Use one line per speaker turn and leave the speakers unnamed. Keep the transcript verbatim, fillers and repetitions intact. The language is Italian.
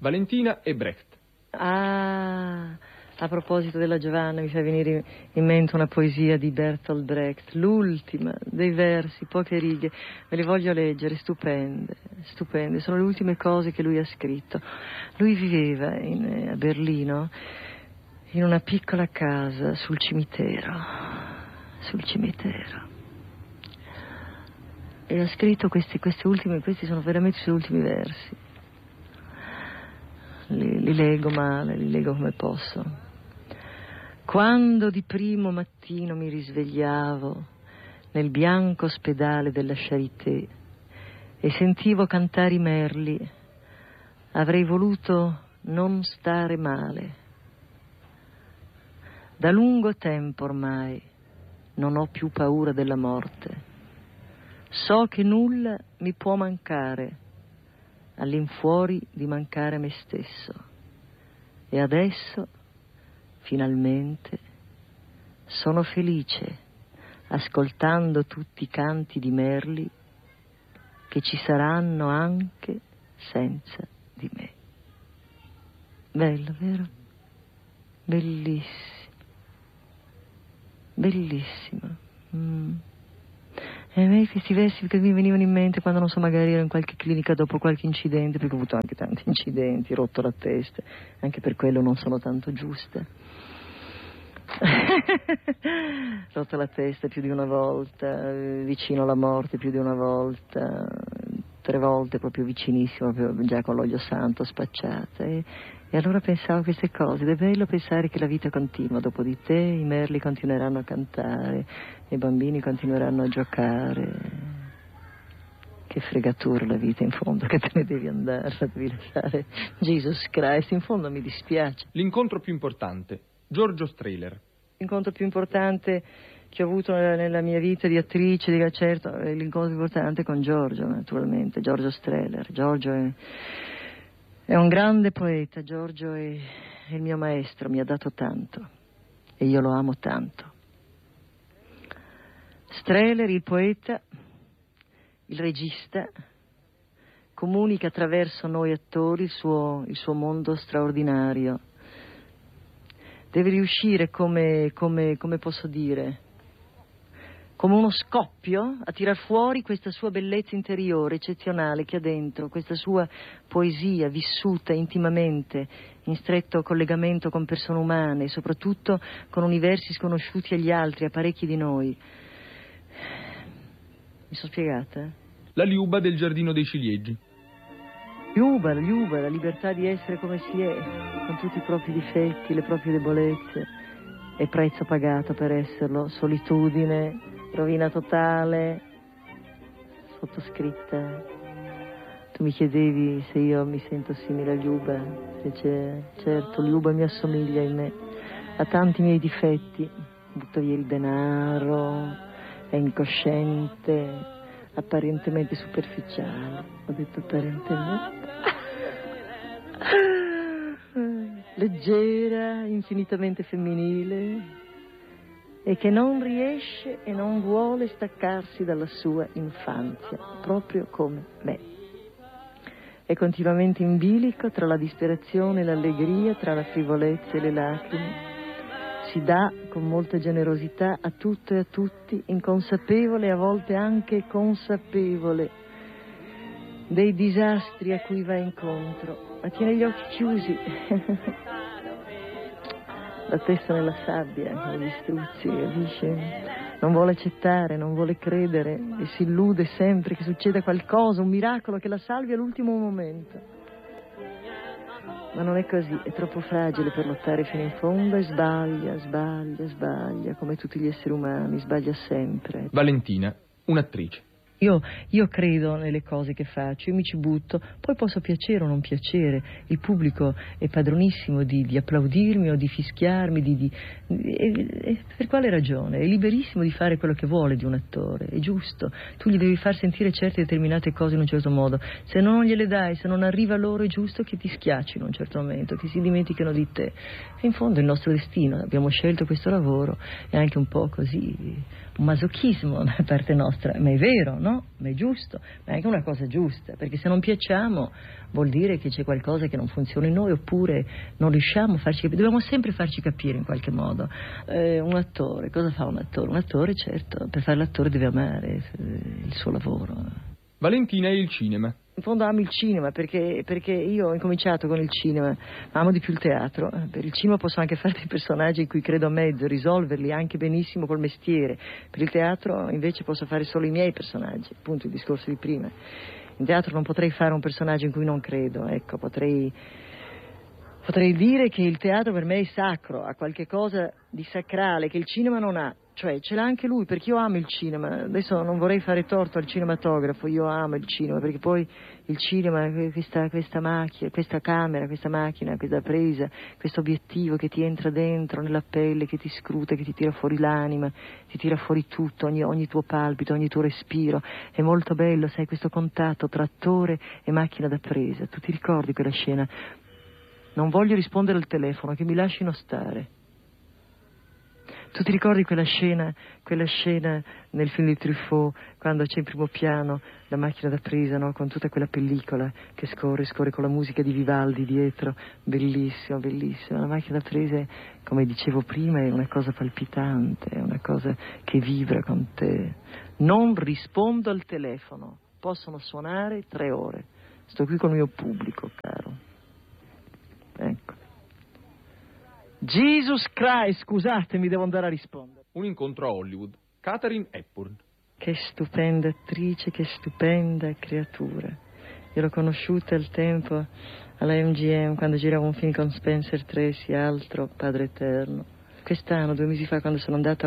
Valentina e Brecht.
Ah, a proposito della Giovanna mi fa venire in mente una poesia di Bertolt Brecht, l'ultima dei versi, poche righe, me le voglio leggere, stupende, stupende, sono le ultime cose che lui ha scritto. Lui viveva in, a Berlino in una piccola casa sul cimitero, sul cimitero. E ha scritto questi, questi ultimi, questi sono veramente i suoi ultimi versi. Li, li leggo male, li leggo come posso. Quando di primo mattino mi risvegliavo nel bianco ospedale della Charité e sentivo cantare i merli, avrei voluto non stare male. Da lungo tempo ormai non ho più paura della morte. So che nulla mi può mancare, all'infuori di mancare a me stesso. E adesso, finalmente, sono felice, ascoltando tutti i canti di merli che ci saranno anche senza di me. Bello, vero? Bellissimo. Bellissimo. Mm. E a me questi versi che mi venivano in mente quando, non so, magari ero in qualche clinica dopo qualche incidente, perché ho avuto anche tanti incidenti, rotto la testa, anche per quello non sono tanto giusta. Rotto la testa più di una volta, vicino alla morte più di una volta, tre volte proprio vicinissimo, proprio già con l'olio santo spacciata. E, e allora pensavo a queste cose, ed è bello pensare che la vita continua, dopo di te i merli continueranno a cantare, i bambini continueranno a giocare. Che fregatura la vita, in fondo, che te ne devi andare, la devi lasciare. Jesus Christ, in fondo mi dispiace.
L'incontro più importante, Giorgio Strehler.
L'incontro più importante che ho avuto nella, nella mia vita di attrice, di certo, è l'incontro più importante con Giorgio, naturalmente, Giorgio Strehler. Giorgio è, è un grande poeta, Giorgio è, è il mio maestro, mi ha dato tanto e io lo amo tanto. Strehler, il poeta, il regista, comunica attraverso noi attori il suo, il suo mondo straordinario. Deve riuscire come, come, come posso dire, come uno scoppio a tirar fuori questa sua bellezza interiore eccezionale che ha dentro, questa sua poesia vissuta intimamente, in stretto collegamento con persone umane, soprattutto con universi sconosciuti agli altri, a parecchi di noi. Mi sono spiegata?
La Liuba del Giardino dei Ciliegi.
Liuba, Liuba, la libertà di essere come si è, con tutti i propri difetti, le proprie debolezze, e prezzo pagato per esserlo, solitudine, rovina totale, sottoscritta. Tu mi chiedevi se io mi sento simile a Liuba, invece certo, Liuba mi assomiglia in me, ha tanti miei difetti, butta via il denaro, è incosciente, apparentemente superficiale, ho detto apparentemente, leggera, infinitamente femminile, e che non riesce e non vuole staccarsi dalla sua infanzia, proprio come me. È continuamente in bilico tra la disperazione e l'allegria, tra la frivolezza e le lacrime. Si dà con molta generosità a tutto e a tutti, inconsapevole e a volte anche consapevole dei disastri a cui va incontro, ma tiene gli occhi chiusi, la testa nella sabbia, con gli struzzi, capisce? Non vuole accettare, non vuole credere e si illude sempre che succeda qualcosa, un miracolo che la salvi all'ultimo momento. Ma non è così, è troppo fragile per lottare fino in fondo e sbaglia, sbaglia, sbaglia, come tutti gli esseri umani, sbaglia sempre.
Valentina, un'attrice.
Io, io credo nelle cose che faccio, io mi ci butto, poi posso piacere o non piacere, il pubblico è padronissimo di, di applaudirmi o di fischiarmi, di, di, e, e per quale ragione? È liberissimo di fare quello che vuole di un attore, è giusto, tu gli devi far sentire certe determinate cose in un certo modo, se non gliele dai, se non arriva loro è giusto che ti schiaccino in un certo momento, che si dimenticano di te, e in fondo è il nostro destino, abbiamo scelto questo lavoro, è anche un po' così, un masochismo da parte nostra, ma è vero, no? no, ma è giusto, ma è anche una cosa giusta, perché se non piacciamo vuol dire che c'è qualcosa che non funziona in noi, oppure non riusciamo a farci capire, dobbiamo sempre farci capire in qualche modo. Eh, un attore, cosa fa un attore? Un attore, certo, per fare l'attore deve amare il suo lavoro.
Valentina e il cinema.
In fondo amo il cinema perché, perché io ho incominciato con il cinema, ma amo di più il teatro. Per il cinema posso anche fare dei personaggi in cui credo a mezzo, risolverli anche benissimo col mestiere. Per il teatro invece posso fare solo i miei personaggi, appunto il discorso di prima. In teatro non potrei fare un personaggio in cui non credo, ecco, potrei, potrei dire che il teatro per me è sacro, ha qualche cosa di sacrale che il cinema non ha. Cioè ce l'ha anche lui, perché io amo il cinema. Adesso non vorrei fare torto al cinematografo, io amo il cinema, perché poi il cinema, questa, questa macchina, questa camera, questa macchina, questa presa, questo obiettivo che ti entra dentro nella pelle, che ti scruta, che ti tira fuori l'anima, ti tira fuori tutto, ogni, ogni tuo palpito, ogni tuo respiro. È molto bello, sai, questo contatto tra attore e macchina da presa. Tu ti ricordi quella scena? Non voglio rispondere al telefono, che mi lasciano stare. Tu ti ricordi quella scena, quella scena nel film di Truffaut, quando c'è in primo piano la macchina da presa, no? Con tutta quella pellicola che scorre, scorre con la musica di Vivaldi dietro, bellissimo, bellissimo. La macchina da presa, come dicevo prima, è una cosa palpitante, è una cosa che vibra con te. Non rispondo al telefono, possono suonare tre ore. Sto qui col mio pubblico, caro. Ecco. Jesus Christ, scusatemi, devo andare a rispondere.
Un incontro a Hollywood. Katharine Hepburn.
Che stupenda attrice, che stupenda creatura. Io l'ho conosciuta al tempo alla M G M quando giravo un film con Spencer Tracy, altro Padre Eterno. Quest'anno, due mesi fa, quando sono andata